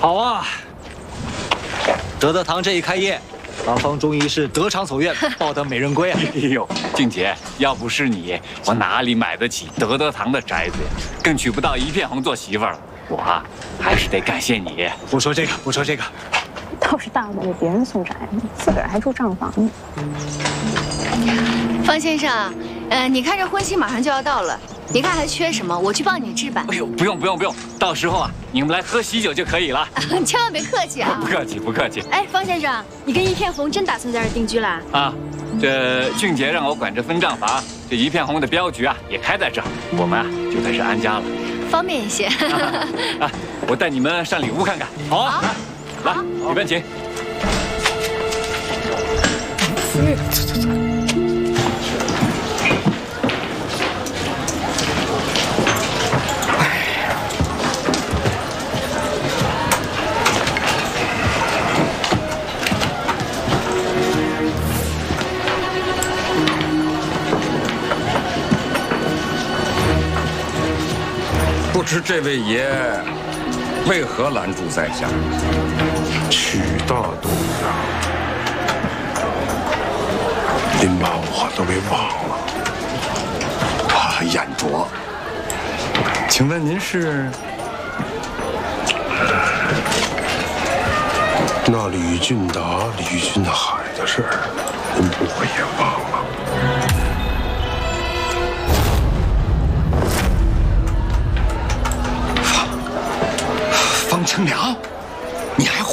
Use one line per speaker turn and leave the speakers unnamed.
好啊！德堂这一开业，阿芳终于是得偿所愿，抱得美人归啊！
哎呦，俊杰，要不是你，我哪里买得起德堂的宅子呀？更娶不到一片红做媳妇儿了。我啊，还是得感谢你。
不说这个，不说这个。
倒是大方给别人送宅子，自个儿还住账房呢。
方先生，你看这婚期马上就要到了。 你看还缺什么？我去帮你置办。
哎呦，不用，到时候啊，你们来喝喜酒就可以了。
千万别客气啊！
不客气，不客气。
哎，方先生，你跟一片红真打算在这儿定居啦？
啊，这俊杰让我管着分账房，这一片红的镖局啊也开在这儿，我们啊就在这安家了，
方便一些。
啊，我带你们上里屋看看。好啊，来，里边请。
不知这位爷为何拦住在下？
曲大东呀，您把我都给忘了。他眼拙。
请问您是？
那李俊达、李俊海的事儿，您不会也忘了？
方清凉，你还活